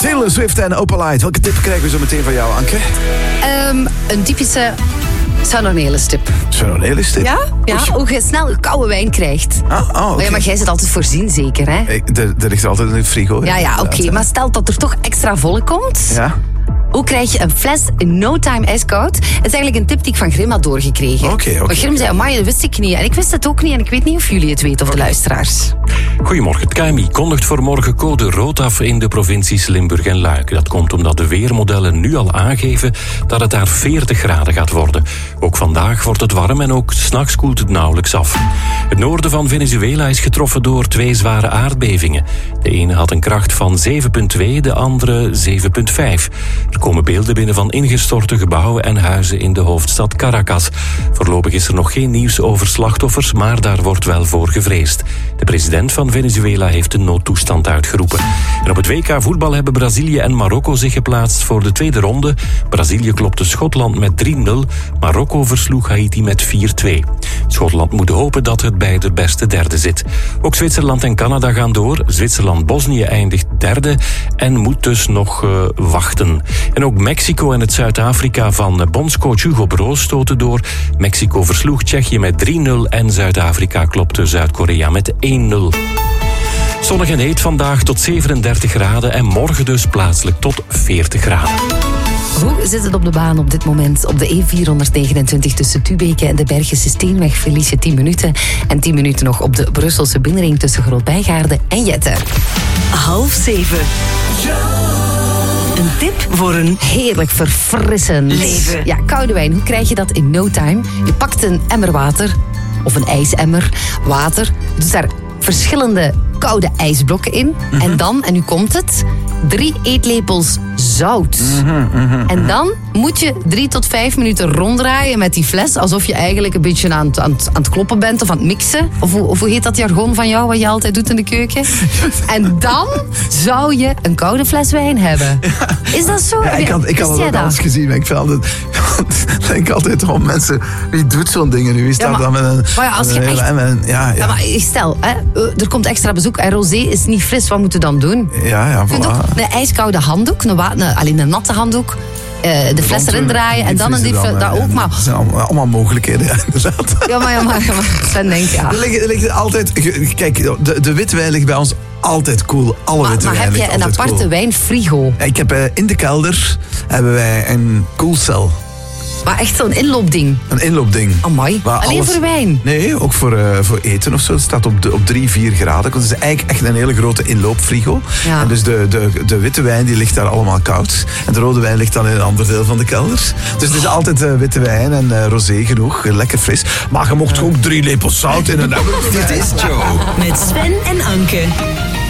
Taylor Swift en Opalite. Welke tip krijgen we zo meteen van jou, Anke? Een typische Sanonelestip. Sanonelestip? Ja? Hoe je snel koude wijn krijgt. Okay. Maar jij zit altijd voorzien, zeker, hè? Er ligt er altijd in de frigo. Ja, oké. Maar stel dat er toch extra volle komt. Ja. Hoe krijg je een fles in no time ijskoud? Het is eigenlijk een tip die ik van Grim had doorgekregen. Oké. Maar Grim zei, amai, dat wist ik niet. En ik wist het ook niet. En ik weet niet of jullie het weten, of de luisteraars. Goedemorgen. Het KMI kondigt voor morgen code rood af in de provincies Limburg en Luik. Dat komt omdat de weermodellen nu al aangeven dat het daar 40 graden gaat worden. Ook vandaag wordt het warm en ook 's nachts koelt het nauwelijks af. Het noorden van Venezuela is getroffen door 2 zware aardbevingen. De ene had een kracht van 7,2, de andere 7,5. Er komen beelden binnen van ingestorte gebouwen en huizen in de hoofdstad Caracas. Voorlopig is er nog geen nieuws over slachtoffers, maar daar wordt wel voor gevreesd. De president van Venezuela heeft een noodtoestand uitgeroepen. En op het WK voetbal hebben Brazilië en Marokko zich geplaatst voor de tweede ronde. Brazilië klopte Schotland met 3-0. Marokko versloeg Haiti met 4-2. Schotland moet hopen dat het bij de beste derde zit. Ook Zwitserland en Canada gaan door. Zwitserland-Bosnië eindigt derde en moet dus nog wachten. En ook Mexico en het Zuid-Afrika van bondscoach Hugo Broos stoten door. Mexico versloeg Tsjechië met 3-0 en Zuid-Afrika klopte Zuid-Korea met 1-0. Zonnig en heet vandaag tot 37 graden en morgen dus plaatselijk tot 40 graden. Hoe zit het op de baan op dit moment? Op de E429 tussen Tubeke en de Bergische Steenweg verlies je 10 minuten. En 10 minuten nog op de Brusselse binnenring tussen Groot-Bijgaarden en Jette. 6:30. Een tip voor een heerlijk verfrissend leven. Ja, koude wijn. Hoe krijg je dat in no time? Je pakt een emmer water of een ijsemmer water. Dus daar verschillende koude ijsblokken in. En dan, en nu komt het, 3 eetlepels zout. En dan moet je 3 tot 5 minuten ronddraaien met die fles, alsof je eigenlijk een beetje aan het kloppen bent of aan het mixen. Of hoe heet dat jargon van jou, wat je altijd doet in de keuken? En dan zou je een koude fles wijn hebben. Is dat zo? Ja, ik had het ook alles gezien, maar ik denk altijd om mensen, wie doet zo'n dingen nu? Wie staat dan met een... Maar ja, als je echt... Ja, maar stel, hè, er komt extra bezoek en rosé is niet fris, wat moeten we dan doen? Ja, voilà. Ook een ijskoude handdoek, een natte handdoek, de fles erin draaien en dan een diep... Dat ook, maar... Dat zijn allemaal mogelijkheden, inderdaad. Ja, maar Sven denkt, ja. Er ligt altijd... Kijk, de witte wijn ligt bij ons altijd cool. Alle witte wijn ligt altijd cool. Maar heb je een aparte wijnfrigo? Ja, ik heb in de kelder hebben wij een koelcel. Maar echt zo'n inloopding? Een inloopding. Amai. Alleen voor wijn? Nee, ook voor eten of zo. Het staat op 3-4 graden. Het is eigenlijk echt een hele grote inloopfrigo. Ja. En dus de witte wijn die ligt daar allemaal koud. En de rode wijn ligt dan in een ander deel van de kelder. Dus het is altijd witte wijn en rosé genoeg. Lekker fris. Maar je mocht ook 3 lepels zout in een emmer. Dit is Joe. Met Sven en Anke.